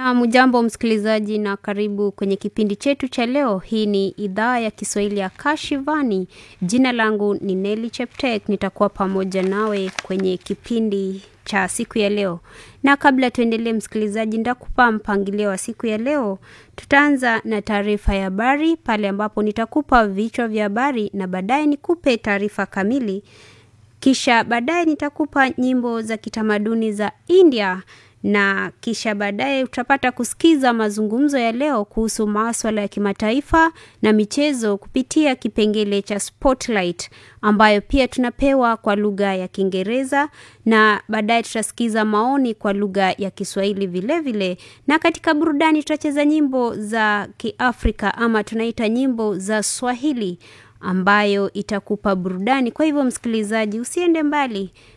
Na mjambo msikilizaji na karibu kwenye kipindi chetu cha leo. Hii ni idhaa ya Kiswahili ya Kashivani. Jina langu ni Nelly Cheptek. Nitakuwa pamoja nawe kwenye kipindi cha siku ya leo. Na kabla tuendelee msikilizaji, nitakupa mpangilio wa siku ya leo. Tutaanza na taarifa ya habari pale ambapo nitakupa vichwa vya habari na baadaye nikupe taarifa kamili. Kisha baadaye nitakupa nyimbo za kitamaduni za India. Na kisha baadaye utapata kusikiza mazungumzo ya leo kuhusu masuala ya kimataifa na michezo kupitia kipengele cha Spotlight ambayo pia tunapewa kwa lugha ya Kiingereza, na baadaye tutasikiza maoni kwa lugha ya Kiswahili vile vile. Na katika burudani tutacheza nyimbo za Kiafrika ama tunaita nyimbo za Swahili ambayo itakupa burudani. Kwa hivyo msikilizaji, usiende mbali.